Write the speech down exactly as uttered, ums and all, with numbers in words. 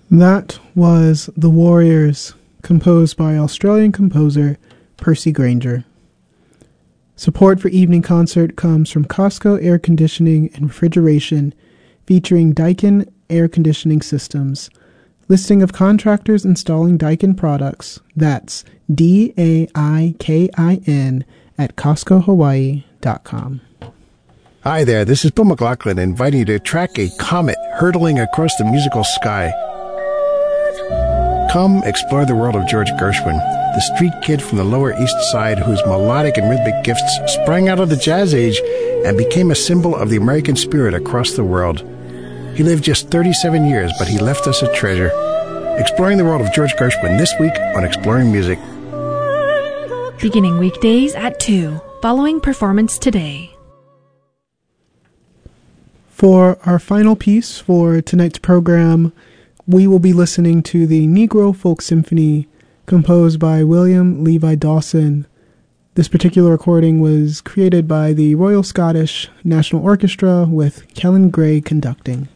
That was The Warriors, composed by Australian composer Percy Granger. Support for Evening Concert comes from Costco Air Conditioning and Refrigeration, featuring Daikin Air Conditioning Systems. Listing of contractors installing Daikin products. That's D A I K I N at Costco Hawaii dot com. Hi there, this is Bill McLaughlin inviting you to track a comet hurtling across the musical sky. Come explore the world of George Gershwin, the street kid from the Lower East Side whose melodic and rhythmic gifts sprang out of the jazz age and became a symbol of the American spirit across the world. He lived just thirty-seven years, but he left us a treasure. Exploring the world of George Gershwin this week on Exploring Music. Beginning weekdays at two, following performance today. For our final piece for tonight's program, we will be listening to the Negro Folk Symphony, composed by William Levi Dawson. This particular recording was created by the Royal Scottish National Orchestra with Kellen Gray conducting.